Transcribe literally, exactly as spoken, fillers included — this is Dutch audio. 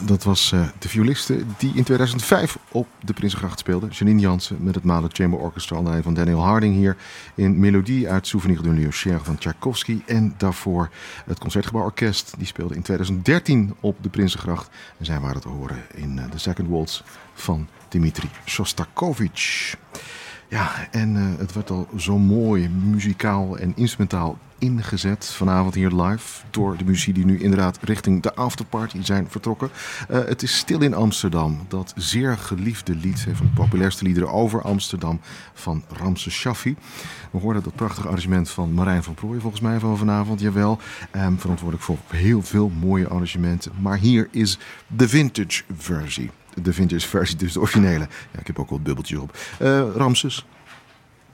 dat was uh, de violiste die in tweeduizend vijf op de Prinsengracht speelde. Janine Jansen met het Mahler Chamber Orchestra onder leiding van Daniel Harding hier in Melodie uit Souvenir d'un lieu cher van Tchaikovsky. En daarvoor het Concertgebouw Orkest. Die speelde in tweeduizend dertien op de Prinsengracht. En zij waren te horen in uh, de Second Waltz van Dmitri Shostakovich. Ja, en uh, het werd al zo mooi muzikaal en instrumentaal ingezet vanavond hier live door de muzici die nu inderdaad richting de afterparty zijn vertrokken. Uh, het is Stil in Amsterdam, dat zeer geliefde lied, van de populairste liederen over Amsterdam van Ramses Shaffi. We hoorden dat prachtige arrangement van Marijn van Prooijen volgens mij van vanavond, jawel. Um, verantwoordelijk voor heel veel mooie arrangementen. Maar hier is de vintage versie. De vintage versie, dus de originele. Ja, ik heb ook wel bubbeltjes op. Uh, Ramses.